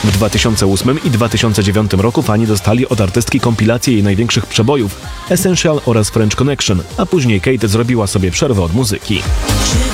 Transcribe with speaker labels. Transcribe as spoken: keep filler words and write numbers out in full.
Speaker 1: W dwa tysiące ósmym i dwa tysiące dziewiątym roku fani dostali od artystki kompilację jej największych przebojów Essential oraz French Connection, a później Kate zrobiła sobie przerwę od muzyki.